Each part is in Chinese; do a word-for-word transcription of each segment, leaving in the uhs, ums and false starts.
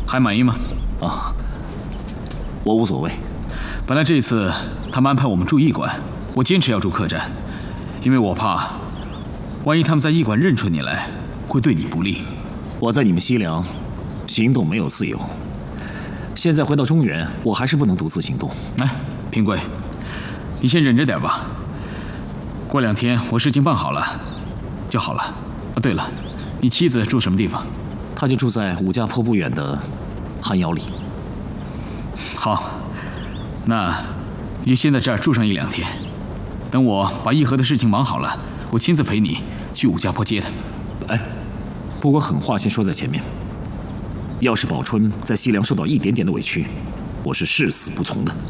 还满意吗？ 啊，我无所谓。 本来这次他们安排我们住驿馆，我坚持要住客栈，因为我怕，万一他们在驿馆认出你来，会对你不利。 我在你们西凉，行动没有自由。现在回到中原，我还是不能独自行动。 哎，平贵，你先忍着点吧。过两天我事情办好了，就好了。啊，对了，你妻子住什么地方？ 她就住在武家坡不远的寒窑里。 好，那你就先在这儿住上一两天。等我把议和的事情忙好了，我亲自陪你去武家坡接她。 哎，不过狠话先说在前面。要是宝春在西凉受到一点点的委屈，我是誓死不从的。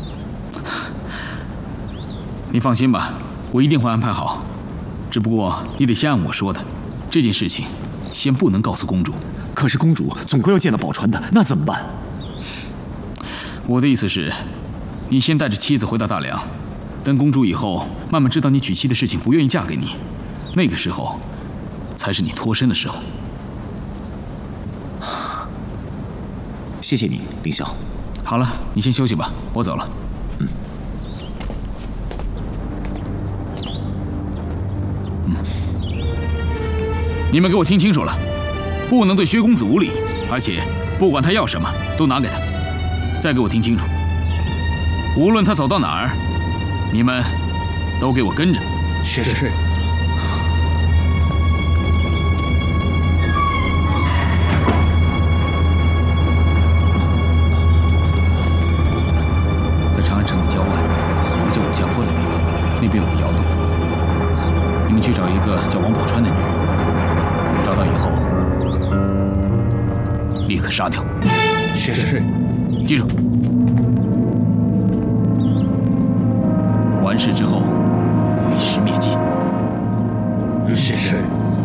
你放心吧，我一定会安排好。只不过你得先按我说的，这件事情先不能告诉公主。 可是公主总归要见到宝钏的，那怎么办？ 我的意思是，你先带着妻子回到大梁，等公主以后慢慢知道你娶妻的事情，不愿意嫁给你，那个时候才是你脱身的时候。 谢谢你，凌霄。 好了，你先休息吧，我走了。 嗯。 嗯。你们给我听清楚了，不能对薛公子无礼，而且不管他要什么，都拿给他。再给我听清楚，无论他走到哪儿，你们都给我跟着。 是是。 那边有个窑洞，你们去找一个叫王宝钏的女人，找到以后立刻杀掉。 是是， 记住，完事之后毁尸灭迹。 是是。